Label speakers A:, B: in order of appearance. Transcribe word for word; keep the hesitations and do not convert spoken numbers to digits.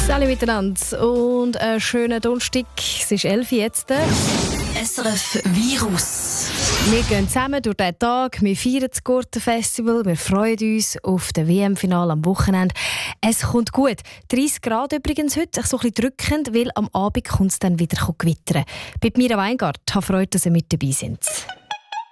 A: Hallo miteinander und einen schönen Donnerstag. Es ist elf Uhr jetzt.
B: S R F Virus.
A: Wir gehen zusammen durch diesen Tag. Wir feiern das Gurten-Festival. Wir freuen uns auf das W M-Finale am Wochenende. Es kommt gut. dreißig Grad übrigens heute. So ein bisschen drückend, weil am Abend kommt es dann wieder gewittern. Bei Mira Weingart habe Freude, dass ihr mit dabei sind.